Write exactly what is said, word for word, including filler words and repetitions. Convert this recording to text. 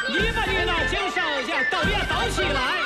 你把你那精神呀都也抖起来。